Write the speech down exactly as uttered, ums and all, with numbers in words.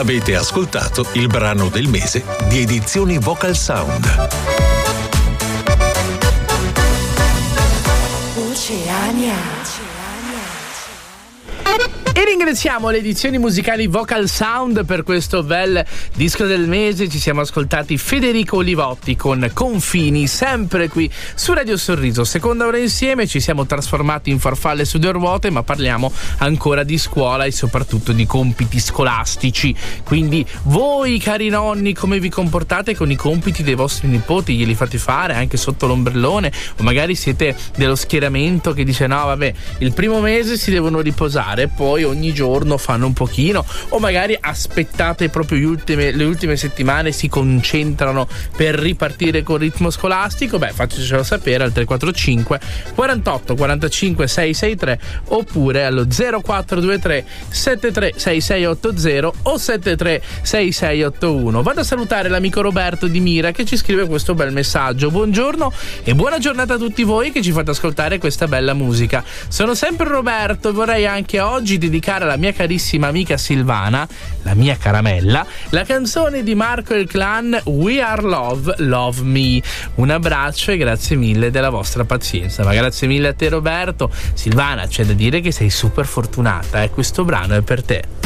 Avete ascoltato il brano del mese di Edizioni Vocal Sound. Oceania. E ringraziamo le edizioni musicali Vocal Sound per questo bel disco del mese. Ci siamo ascoltati Federico Olivotti con Confini, sempre qui su Radio Sorriso. Seconda ora insieme, ci siamo trasformati in farfalle su due ruote, ma parliamo ancora di scuola e soprattutto di compiti scolastici. Quindi voi, cari nonni, come vi comportate con i compiti dei vostri nipoti? Glieli fate fare anche sotto l'ombrellone? O magari siete dello schieramento che dice no vabbè, il primo mese si devono riposare, poi ogni giorno fanno un pochino, o magari aspettate proprio gli ultime, le ultime settimane, si concentrano per ripartire col ritmo scolastico? Beh, fatecelo sapere al tre quattro cinque quarantotto quarantacinque seicentosessantatré oppure allo zero quattro due tre sette tre sei sei otto zero o sette tre sei sei otto uno. Vado a salutare l'amico Roberto di Mira che ci scrive questo bel messaggio: buongiorno e buona giornata a tutti voi che ci fate ascoltare questa bella musica. Sono sempre Roberto e vorrei anche oggi dedicare alla mia carissima amica Silvana, la mia caramella, la canzone di Marco e il Clan We Are Love, Love Me. Un abbraccio e grazie mille della vostra pazienza. Ma grazie mille a te Roberto. Silvana, c'è da dire che sei super fortunata e eh? Questo brano è per te.